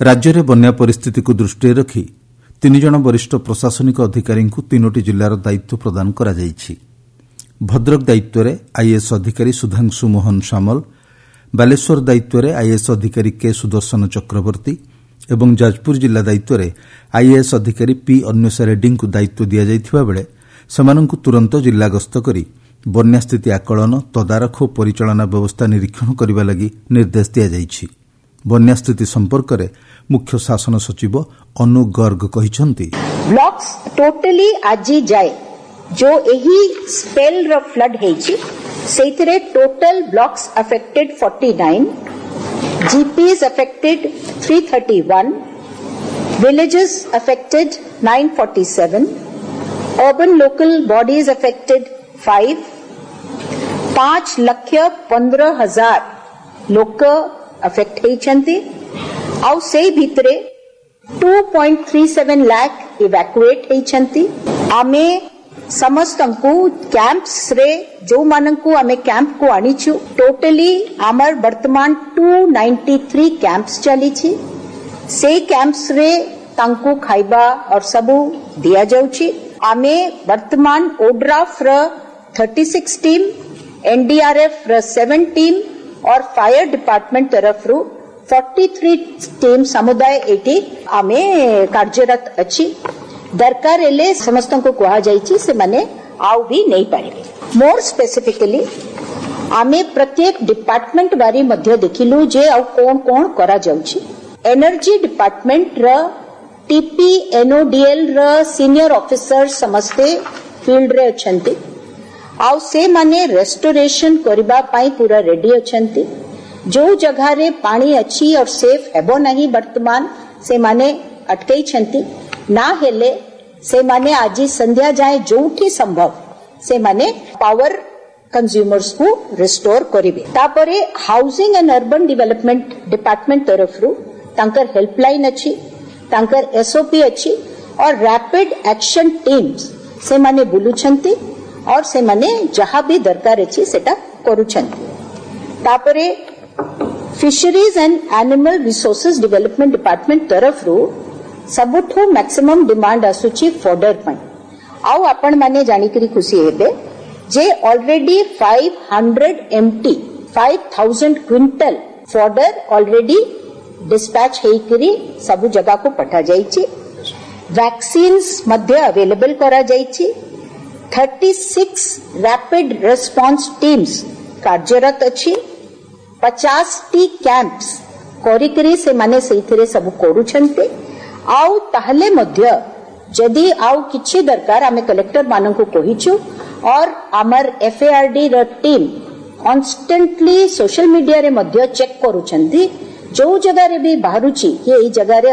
राज्य में बन्या परिस्थिति को दृष्टि रखी 3 जन वरिष्ठ प्रशासनिक अधिकारी को 3टी जिलार दायित्व प्रदान करा जायछि। भद्रक दायित्व में आईएएस अधिकारी सुधांशु मोहन सामल, बालेश्वर दायित्व में आईएएस अधिकारी के सुदर्शन चक्रवर्ती एवं जाजपुर जिला दायित्व में आईएएस अधिकारी पी अन्वेषा रेड्डी को दायित्व दिया जायथिबा बेले सेमानंकु तुरंत जिला गस्त करी बन्या स्थिति आकलन, तदारख और परिचालना व्यवस्था निरीक्षण करने लगी निर्देश दिया जायछि। बन्या स्थिति संपर्क में मुख्य शासन सचिव अनु गर्ग कहिसंती ब्लॉक्स टोटली आज जाए जो यही स्पेल रो flood हेछि सेथिरे total blocks affected 49, GPs affected 331, villages affected 947, urban local bodies affected 5,15,000 लोक अफेक्ट हेइछंती आउ से भितरे 2.37 लाख इवैक्यूएट हेइछंती। आमे समस्तंकु कैंप्स रे जो मानंकु आमे कैंप को आनिछु टोटली आमर वर्तमान 293 कैंप्स चली छी। से कैंप्स रे तांकु खाइबा और सबु दिया जाउची। आमे वर्तमान ओड्राफ र 36 टीम, एनडीआरएफ र 7 टीम और फायर डिपार्टमेंट तरफ रु 43 टीम समुदाय एटी आमे कार्यरत अछि। दरकार एले समस्त को कहा जाइछि से माने आउ भी नहीं पारे। मोर स्पेसिफिकली आमे प्रत्येक डिपार्टमेंट बारी मध्य देखिलु जे आउ कोन कोन करा जाउछि। एनर्जी डिपार्टमेंट र टीपी एनओडीएल र सीनियर ऑफिसर समस्ते फील्ड रे अछंती आउ से माने रेस्टोरेशन करबा पाई पूरा रेडी अछंती। जो जगह रे पानी अच्छी और सेफ हेबो नहीं वर्तमान से माने अटकई छंती ना हेले से माने आज संध्या जाए जोठी संभव से माने पावर कंज्यूमर्स को रिस्टोर करिवे। तापरे housing and urban development department तरफ रु तांकर हेल्पलाइन अच्छी, तांकर एसओपी अच्छी और रैपिड एक्शन टीम्स से माने बुलुछंती और से माने जहां भी दरकार अच्छी सेटा करूछंती। तापरे fisheries and animal resources development department तरफ रु सबुठो मैक्सिमम डिमांड आसुची फॉडर पई। आउ आपण माने जानिकरी खुशी हेबे जे already 500 MT 5000 quintal fodder already dispatch हेकरी सब जगह को पठा जाइछि। वैक्सीन्स मध्य अवेलेबल करा जाइछि। 36 रैपिड रेस्पॉन्स टीम्स कार्यरत अछि। 50 टी कैंप्स करिकरी से माने सेथिरे सब करूछन्ते। आउ ताहले मध्य जदि आउ किछि दरकार आमे कलेक्टर माननकु कहिछु और आमर एफएआरडी र टीम कॉन्स्टेंटली सोशल मीडिया रे मध्य चेक करूछन्ती। जो जगह रे भी बाहरुची ये जगह रे